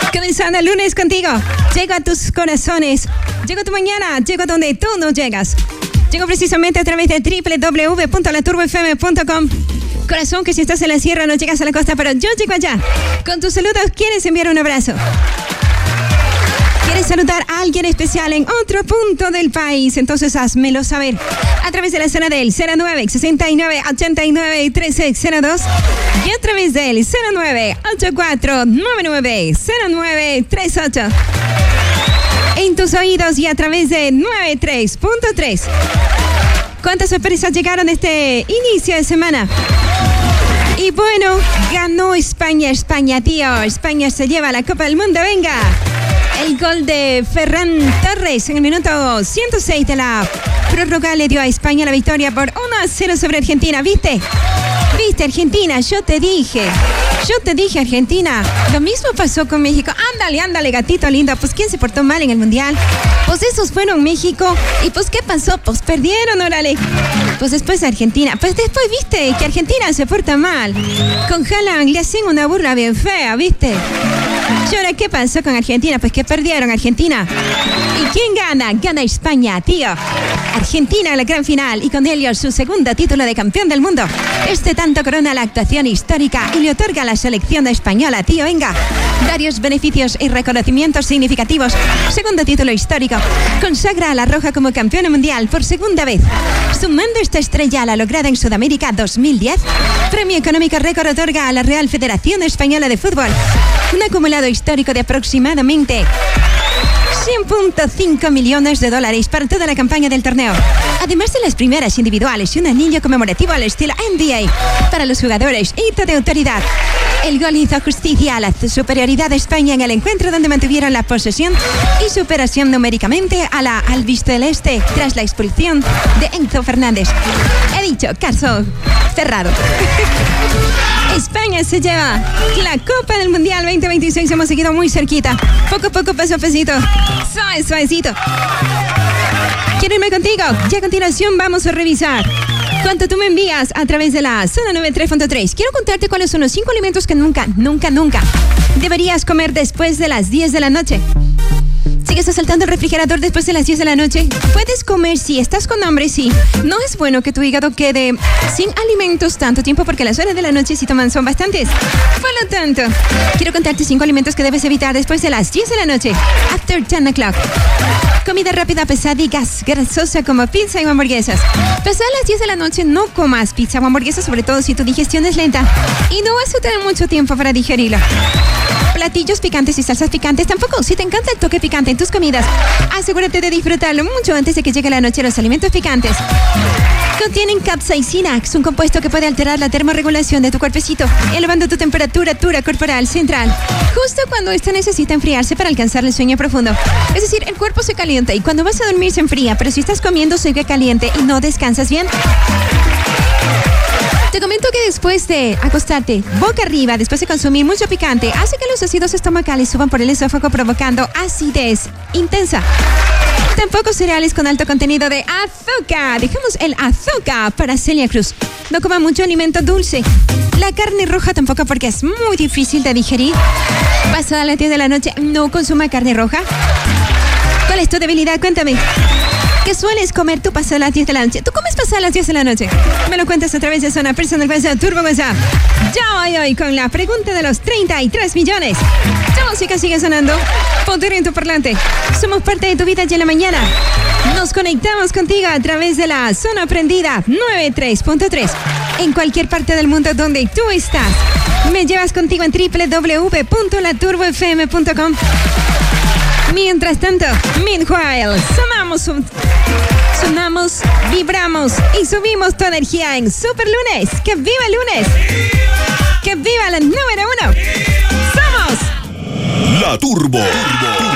Comenzando el lunes contigo. Llego a tus corazones. Llego a tu mañana. Llego a donde tú no llegas. Llego precisamente a través de www.laturbofm.com. Corazón, que si estás en la sierra no llegas a la costa, pero yo llego allá. Con tus saludos, ¿quieres enviar un abrazo? ¿Quieres saludar a alguien especial en otro punto del país? Entonces házmelo saber a través de la zona del 0969891302 y a través del 0984990938 en tus oídos y a través de 93.3. ¿Cuántas sorpresas llegaron este inicio de semana? Y bueno, ganó España, tío. España se lleva la Copa del Mundo, venga. El gol de Ferran Torres en el minuto 106 de la prórroga le dio a España la victoria por 1-0 sobre Argentina. ¿Viste? ¿Viste, Argentina? Yo te dije, Argentina. Lo mismo pasó con México. Ándale, gatito lindo. Pues, ¿quién se portó mal en el Mundial? Pues esos fueron México. Y pues, ¿qué pasó? Pues perdieron, órale. Pues después Argentina. Pues después, ¿viste? Que Argentina se porta mal. Con Haaland le hacen una burla bien fea, ¿viste? ¿Y ahora qué pasó con Argentina? Pues que perdieron Argentina. ¿Y quién gana? Gana España, tío. Argentina en la gran final y con ello su segundo título de campeón del mundo. Este tanto corona la actuación histórica y le otorga a la selección española, tío, venga. Varios beneficios y reconocimientos significativos. Segundo título histórico. Consagra a la Roja como campeona mundial por segunda vez. Sumando esta estrella a la lograda en Sudamérica 2010. Premio económico récord otorga a la Real Federación Española de Fútbol un acumulado histórico de aproximadamente 100.5 millones de dólares para toda la campaña del torneo. Además de las primeras individuales y un anillo conmemorativo al estilo NBA para los jugadores, hito de autoridad. El gol hizo justicia a la superioridad de España en el encuentro donde mantuvieron la posesión y superación numéricamente a la albiceleste tras la expulsión de Enzo Fernández. He dicho, caso cerrado. España se lleva la Copa del Mundial 2026. Hemos seguido muy cerquita. Poco a poco, paso a pasito. Suavecito. ¿Quiero irme contigo? Y a continuación vamos a revisar cuánto tú me envías a través de la zona 93.3. Quiero contarte cuáles son los 5 alimentos que nunca deberías comer después de las 10 de la noche. ¿Sigues asaltando el refrigerador después de las 10 de la noche? Puedes comer si estás con hambre, sí. No es bueno que tu hígado quede sin alimentos tanto tiempo porque las horas de la noche si toman son bastantes. Por lo tanto, quiero contarte 5 alimentos que debes evitar después de las 10 de la noche. After 10 o'clock. Comida rápida, pesada y grasosa como pizza y hamburguesas. Pasadas las 10 de la noche no comas pizza o hamburguesas, sobre todo si tu digestión es lenta y no vas a tener mucho tiempo para digerirlo. Platillos picantes y salsas picantes tampoco. Si te encanta el toque picante en tus comidas, asegúrate de disfrutarlo mucho antes de que llegue la noche. Los alimentos picantes contienen capsaicina, que es un compuesto que puede alterar la termorregulación de tu cuerpecito, elevando tu temperatura corporal central, justo cuando ésta necesita enfriarse para alcanzar el sueño profundo. Es decir, el cuerpo se calienta y cuando vas a dormir se enfría, pero si estás comiendo sigue caliente y no descansas bien. Te comento que después de acostarte boca arriba, después de consumir mucho picante, hace que los ácidos estomacales suban por el esófago provocando acidez intensa. Tampoco cereales con alto contenido de azúcar. Dejemos el azúcar para Celia Cruz. No coma mucho alimento dulce. La carne roja tampoco porque es muy difícil de digerir. Pasada las 10 de la noche, no consuma carne roja. ¿Cuál es tu debilidad? Cuéntame. ¿Qué sueles comer tú pasadas las 10 de la noche? ¿Tú comes pasadas las 10 de la noche? Me lo cuentas a través de Zona Personal WhatsApp, Turbo WhatsApp. Ya voy hoy con la pregunta de los 33 millones. La música sigue sonando. Poder en tu parlante. Somos parte de tu vida y en la mañana nos conectamos contigo a través de la Zona Prendida 93.3. En cualquier parte del mundo donde tú estás. Me llevas contigo en www.laturbofm.com. Mientras tanto, meanwhile, sonamos, vibramos y subimos tu energía en Super Lunes. ¡Que viva el lunes! ¡Que viva la número 1! ¡Somos La Turbo!